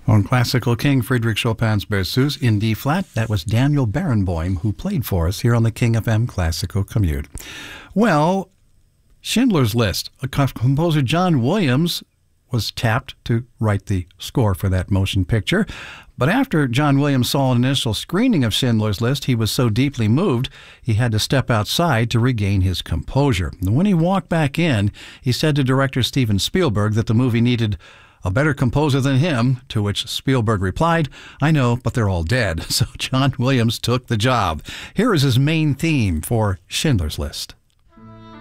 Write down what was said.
On Classical King, Friedrich Chopin's Berceuse in D flat. That was Daniel Barenboim who played for us here on the King FM Classical Commute. Well, Schindler's List. Composer John Williams was tapped to write the score for that motion picture. But after John Williams saw an initial screening of Schindler's List, he was so deeply moved, he had to step outside to regain his composure. And when he walked back in, he said to director Steven Spielberg that the movie needed a better composer than him, to which Spielberg replied, "I know, but they're all dead." So John Williams took the job. Here is his main theme for Schindler's List.